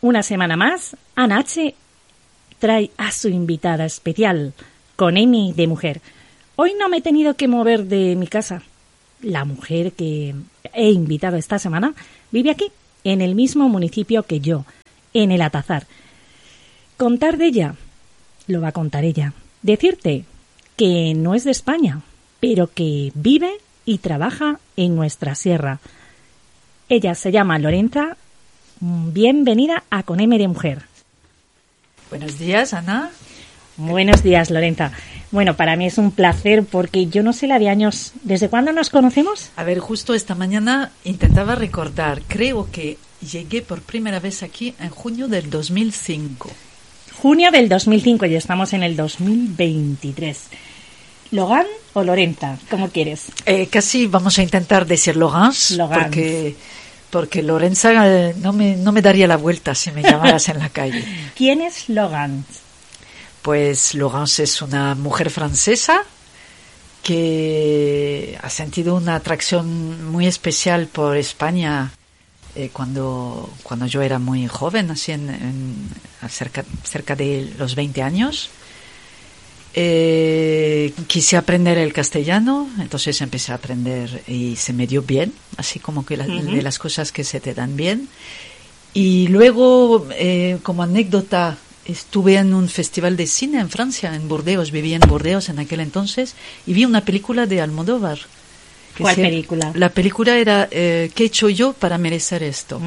Una semana más, Ana H. trae a su invitada especial, con Emi de mujer. Hoy no me he tenido que mover de mi casa. La mujer que he invitado esta semana vive aquí, en el mismo municipio que yo, en el Atazar. Contar de ella, lo va a contar ella. Decirte que no es de España, pero que vive y trabaja en nuestra sierra. Ella se llama Lorenza. Bienvenida a Con M de Mujer. Buenos días, Ana. Buenos días, Lorenza. Bueno, para mí es un placer porque yo no sé la de años. ¿Desde cuándo nos conocemos? A ver, justo esta mañana intentaba recordar. Creo que llegué por primera vez aquí en junio del 2005. Junio del 2005 y estamos en el 2023. ¿Logan o Lorenza? ¿Cómo quieres? Casi vamos a intentar decir Logans, porque Lorenza no me daría la vuelta si me llamaras en la calle. ¿Quién es Logan? Pues Logans es una mujer francesa que ha sentido una atracción muy especial por España cuando yo era muy joven, así cerca de los 20 años. Quise aprender el castellano, entonces empecé a aprender y se me dio bien, así como que de las cosas que se te dan bien. Y luego, como anécdota, estuve en un festival de cine en Francia, en Burdeos, viví en Burdeos en aquel entonces, y vi una película de Almodóvar. ¿Cuál película? La película era ¿Qué he hecho yo para merecer esto?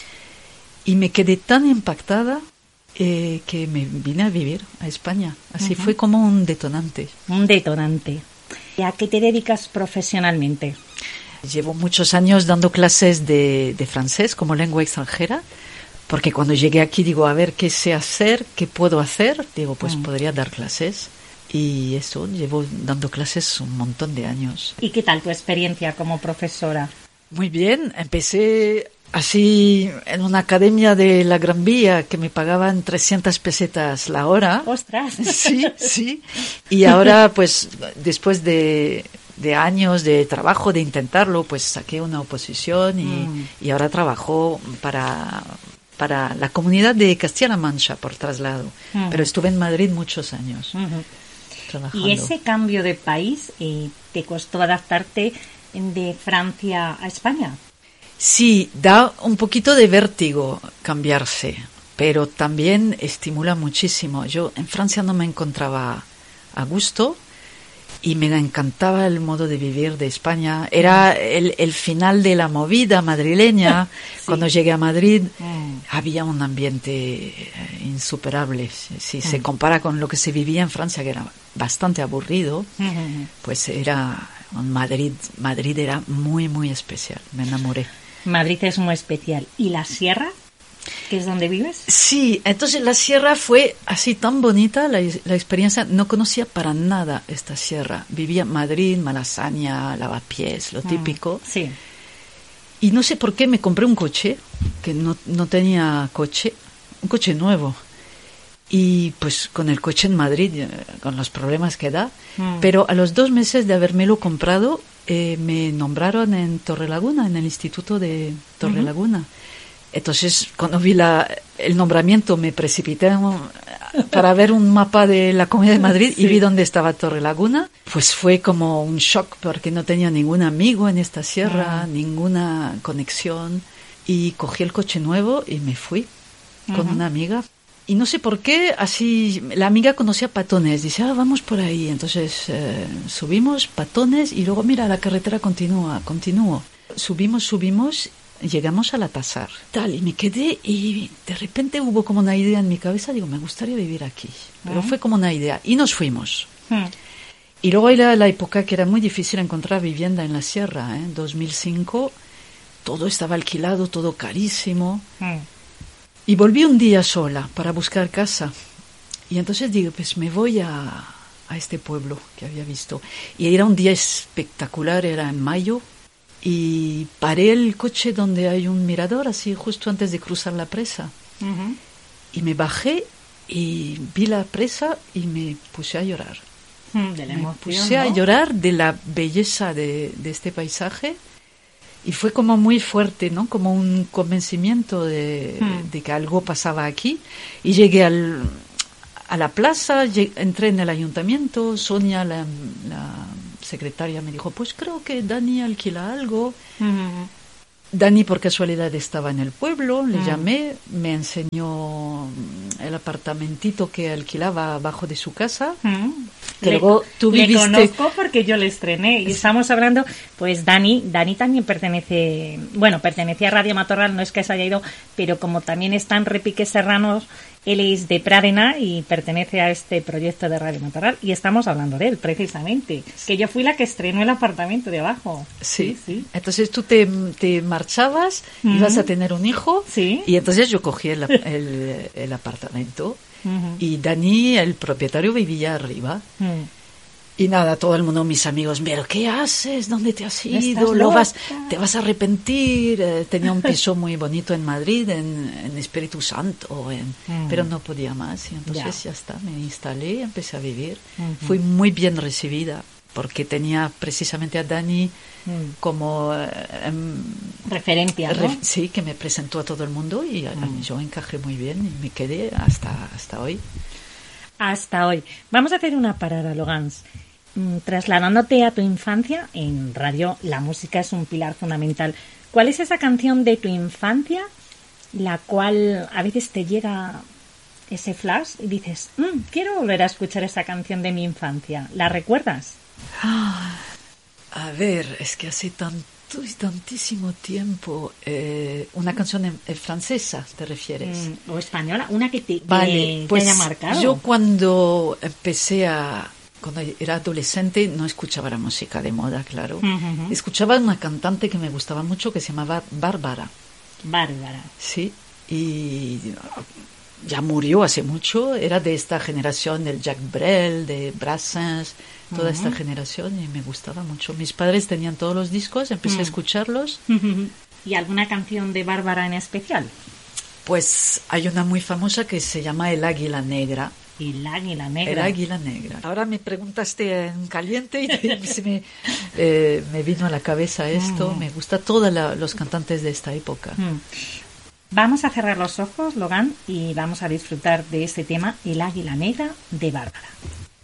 Y me quedé tan impactada que me vine a vivir a España. Así fue como un detonante. Un detonante. ¿A qué te dedicas profesionalmente? Llevo muchos años dando clases de francés como lengua extranjera, porque cuando llegué aquí digo, a ver, ¿qué sé hacer? ¿Qué puedo hacer? Digo, pues podría dar clases. Y eso, llevo dando clases un montón de años. ¿Y qué tal tu experiencia como profesora? Muy bien, empecé así en una academia de la Gran Vía que me pagaban 300 pesetas la hora. ¡Ostras! Sí. Y ahora, pues, después de años de trabajo, de intentarlo, pues saqué una oposición y ahora trabajo para la comunidad de Castilla-La Mancha por traslado. Pero estuve en Madrid muchos años trabajando. ¿Y ese cambio de país te costó adaptarte de Francia a España? Sí, da un poquito de vértigo cambiarse, pero también estimula muchísimo. Yo en Francia no me encontraba a gusto y me encantaba el modo de vivir de España. Era el final de la movida madrileña. Sí. Cuando llegué a Madrid había un ambiente insuperable. Si se compara con lo que se vivía en Francia, que era bastante aburrido, pues era Madrid era muy, muy especial. Me enamoré. Madrid es muy especial. ¿Y la sierra, que es donde vives? Sí, entonces la sierra fue así tan bonita, la experiencia. No conocía para nada esta sierra. Vivía en Madrid, Malasaña, Lavapiés, lo típico. Sí. Y no sé por qué me compré un coche, que no tenía coche, un coche nuevo. Y pues con el coche en Madrid, con los problemas que da, pero a los 2 meses de habérmelo comprado, me nombraron en Torrelaguna, en el Instituto de Torrelaguna. Entonces, cuando vi el nombramiento, me precipité para ver un mapa de la Comunidad de Madrid y vi dónde estaba Torrelaguna. Pues fue como un shock porque no tenía ningún amigo en esta sierra, ninguna conexión. Y cogí el coche nuevo y me fui con una amiga. Y no sé por qué, así, la amiga conocía Patones, dice, vamos por ahí. Entonces subimos Patones y luego, mira, la carretera continuó. Subimos, llegamos al Atazar, tal, y me quedé y de repente hubo como una idea en mi cabeza, digo, me gustaría vivir aquí. Pero fue como una idea y nos fuimos. Y luego era la época que era muy difícil encontrar vivienda en la sierra, en 2005, todo estaba alquilado, todo carísimo. Y volví un día sola para buscar casa. Y entonces digo, pues me voy a este pueblo que había visto. Y era un día espectacular, era en mayo. Y paré el coche donde hay un mirador, así justo antes de cruzar la presa. Y me bajé y vi la presa y me puse a llorar. De la emoción, puse a llorar de la belleza de este paisaje. Y fue como muy fuerte, ¿no? Como un convencimiento de que algo pasaba aquí. Y llegué a la plaza, entré en el ayuntamiento, Sonia, la secretaria, me dijo, pues creo que Dani alquila algo. Dani por casualidad estaba en el pueblo, le llamé, me enseñó el apartamentito que alquilaba abajo de su casa. Que luego tú viviste... Le conozco porque yo le estrené y estamos hablando, pues Dani también pertenece a Radio Matorral, no es que se haya ido, pero como también está en Repique Serranos, él es de Pradena y pertenece a este proyecto de Radio Matorral y estamos hablando de él precisamente, que yo fui la que estrenó el apartamento de abajo. Sí. Entonces tú te marchabas, ibas a tener un hijo, y entonces yo cogí el apartamento y Dani, el propietario, vivía arriba. Y nada, todo el mundo, mis amigos, pero ¿qué haces? ¿Dónde te has ido? Te vas a arrepentir. Tenía un piso muy bonito en Madrid, en Espíritu Santo, pero no podía más. Y entonces ya está, me instalé, empecé a vivir. Fui muy bien recibida, porque tenía precisamente a Dani como referencia, ¿no? Sí, que me presentó a todo el mundo y yo encajé muy bien y me quedé hasta hoy. Hasta hoy. Vamos a hacer una parada, Logans. Trasladándote a tu infancia, en radio la música es un pilar fundamental. ¿Cuál es esa canción de tu infancia la cual a veces te llega ese flash y dices, quiero volver a escuchar esa canción de mi infancia? ¿La recuerdas? A ver, es que hace tantísimo tiempo. Una canción francesa, ¿te refieres? O española, una que te pues haya marcado. Yo cuando cuando era adolescente no escuchaba la música de moda, claro. Escuchaba una cantante que me gustaba mucho que se llamaba Bárbara. Bárbara. Sí, y ya murió hace mucho. Era de esta generación del Jacques Brel, de Brassens, toda esta generación, y me gustaba mucho. Mis padres tenían todos los discos, empecé a escucharlos. ¿Y alguna canción de Bárbara en especial? Pues hay una muy famosa que se llama El Águila Negra. El Águila Negra. El Águila Negra. Ahora me preguntaste en caliente y me vino a la cabeza esto. Me gusta todos los cantantes de esta época. Vamos a cerrar los ojos, Logan, y vamos a disfrutar de este tema, El Águila Negra de Bárbara.